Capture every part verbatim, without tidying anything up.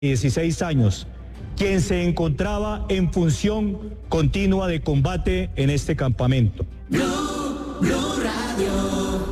dieciséis años, quien se encontraba en función continua de combate en este campamento. Blue, Blue Radio.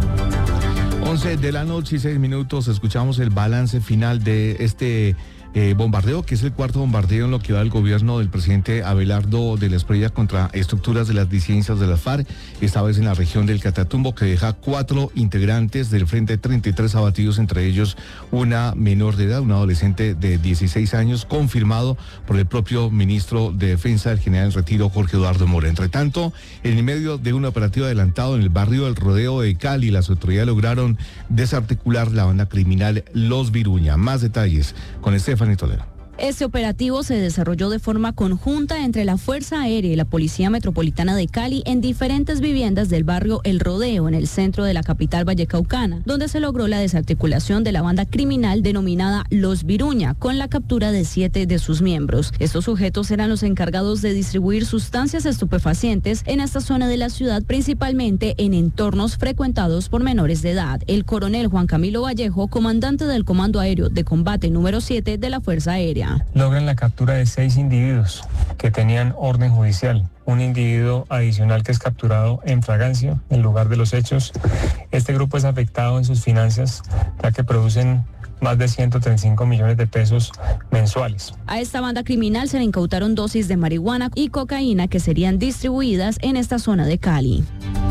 once de la noche y seis minutos, escuchamos el balance final de este eh, bombardeo, que es el cuarto bombardeo en lo que va del gobierno del presidente Abelardo de la Espriella contra estructuras de las disidencias de las FARC, esta vez en la región del Catatumbo, que deja cuatro integrantes del Frente treinta y tres abatidos, entre ellos una menor de edad, una adolescente de dieciséis años, confirmado por el propio ministro de Defensa, el general en retiro, Jorge Eduardo Mora. Entre tanto, en medio de un operativo adelantado en el barrio del Rodeo de Cali, las autoridades lograron desarticular la banda criminal Los Viruña. Más detalles con Stephanie Toledo. Este operativo se desarrolló de forma conjunta entre la Fuerza Aérea y la Policía Metropolitana de Cali en diferentes viviendas del barrio El Rodeo, en el centro de la capital vallecaucana, donde se logró la desarticulación de la banda criminal denominada Los Viruña, con la captura de siete de sus miembros. Estos sujetos eran los encargados de distribuir sustancias estupefacientes en esta zona de la ciudad, principalmente en entornos frecuentados por menores de edad. El coronel Juan Camilo Vallejo, comandante del Comando Aéreo de Combate número siete de la Fuerza Aérea. Logran la captura de seis individuos que tenían orden judicial. Un individuo adicional que es capturado en fragancia en lugar de los hechos. Este grupo es afectado en sus finanzas, ya que producen más de ciento treinta y cinco millones de pesos mensuales. A esta banda criminal se le incautaron dosis de marihuana y cocaína que serían distribuidas en esta zona de Cali.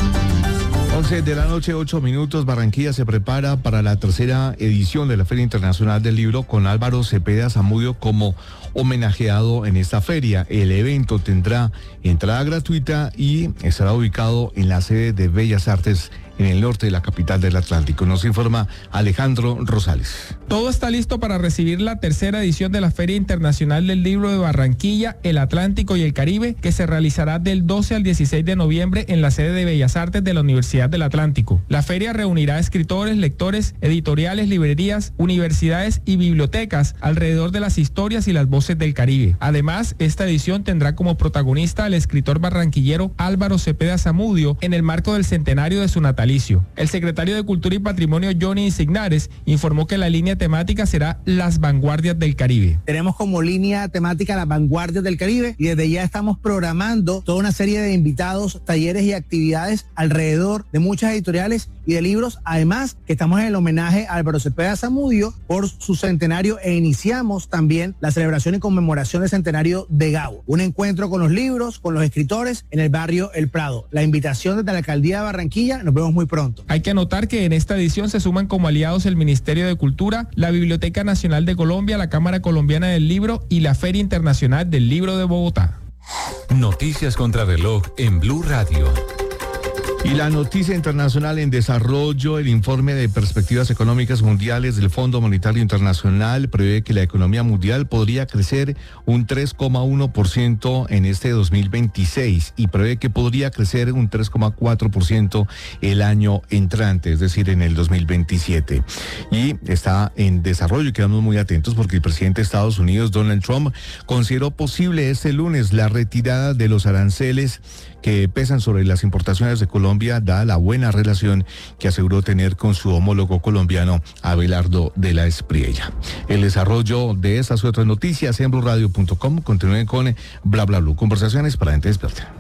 once de la noche, ocho minutos, Barranquilla se prepara para la tercera edición de la Feria Internacional del Libro, con Álvaro Cepeda Zamudio como homenajeado en esta feria. El evento tendrá entrada gratuita y estará ubicado en la sede de Bellas Artes en el norte de la capital del Atlántico. Nos informa Alejandro Rosales. Todo está listo para recibir la tercera edición de la Feria Internacional del Libro de Barranquilla, el Atlántico y el Caribe, que se realizará del doce al dieciséis de noviembre en la sede de Bellas Artes de la Universidad del Atlántico. La feria reunirá escritores, lectores, editoriales, librerías, universidades y bibliotecas alrededor de las historias y las voces del Caribe. Además, esta edición tendrá como protagonista al escritor barranquillero Álvaro Cepeda Zamudio en el marco del centenario de su natalicio. El secretario de Cultura y Patrimonio, Johnny Insignares, informó que la línea temática será Las Vanguardias del Caribe. Tenemos como línea temática Las Vanguardias del Caribe y desde ya estamos programando toda una serie de invitados, talleres y actividades alrededor de muchas editoriales y de libros. Además, que estamos en el homenaje a Álvaro Cepeda Zamudio por su centenario, e iniciamos también la celebración y conmemoración del centenario de Gabo. Un encuentro con los libros, con los escritores en el barrio El Prado. La invitación desde la Alcaldía de Barranquilla. Nos vemos muy pronto. Hay que anotar que en esta edición se suman como aliados el Ministerio de Cultura, la Biblioteca Nacional de Colombia, la Cámara Colombiana del Libro y la Feria Internacional del Libro de Bogotá. Noticias contra reloj en Blue Radio. Y la noticia internacional en desarrollo: el informe de perspectivas económicas mundiales del Fondo Monetario Internacional prevé que la economía mundial podría crecer un tres coma uno por ciento en este dos mil veintiséis y prevé que podría crecer un tres coma cuatro por ciento el año entrante, es decir, en el dos mil veintisiete. Y está en desarrollo y quedamos muy atentos porque el presidente de Estados Unidos, Donald Trump, consideró posible este lunes la retirada de los aranceles que pesan sobre las importaciones de Colombia, dada la buena relación que aseguró tener con su homólogo colombiano, Abelardo de la Espriella. El desarrollo de estas y otras noticias en blue radio punto com. Continúen con Bla Bla Blue, conversaciones para gente despierta.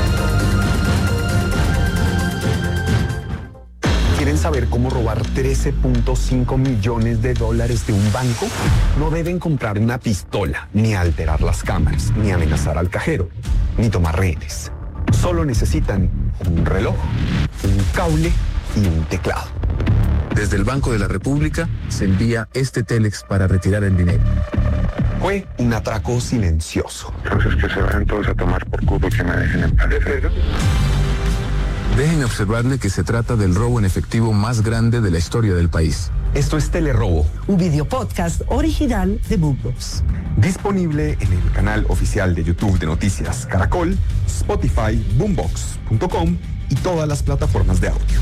¿Quieren saber cómo robar trece punto cinco millones de dólares de un banco? No deben comprar una pistola, ni alterar las cámaras, ni amenazar al cajero, ni tomar rehenes. Solo necesitan un reloj, un cable y un teclado. Desde el Banco de la República se envía este Telex para retirar el dinero. Fue un atraco silencioso. Entonces que se vayan todos a tomar por culo y que me dejen en paz. Dejen observarle que se trata del robo en efectivo más grande de la historia del país. Esto es Telerobo, un video podcast original de Boombox. Disponible en el canal oficial de YouTube de Noticias Caracol, Spotify, boombox punto com y todas las plataformas de audio.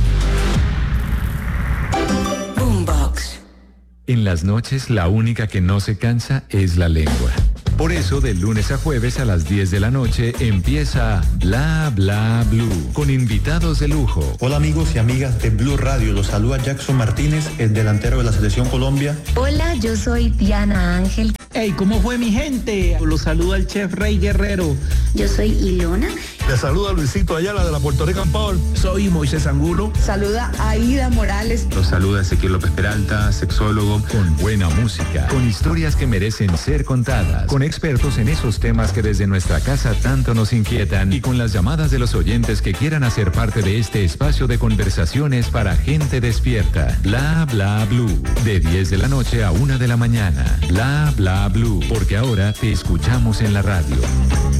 Boombox. En las noches, la única que no se cansa es la lengua. Por eso, de lunes a jueves a las diez de la noche empieza Bla Bla Blue, con invitados de lujo. Hola amigos y amigas de Blue Radio, los saluda Jackson Martínez, el delantero de la Selección Colombia. Hola, yo soy Diana Ángel. Hey, ¿cómo fue mi gente? Los saluda el chef Rey Guerrero. Yo soy Ilona. Le saluda Luisito Ayala de la Puerto Rican Power. Soy Moisés Angulo. Saluda Aida Morales. Los saluda Ezequiel López Peralta, sexólogo. Con buena música, con historias que merecen ser contadas, con expertos en esos temas que desde nuestra casa tanto nos inquietan y con las llamadas de los oyentes que quieran hacer parte de este espacio de conversaciones para gente despierta. Bla Bla Blue, de diez de la noche a una de la mañana. Bla Bla Blue, porque ahora te escuchamos en la radio.